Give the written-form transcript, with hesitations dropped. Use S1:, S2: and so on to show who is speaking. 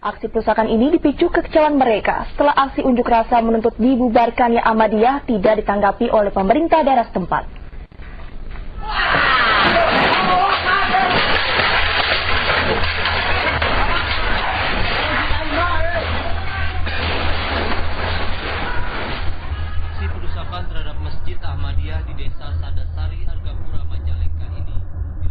S1: Aksi perusakan ini dipicu kekecewaan mereka setelah aksi unjuk rasa menuntut dibubarkannya Ahmadiyah tidak ditanggapi oleh pemerintah daerah setempat.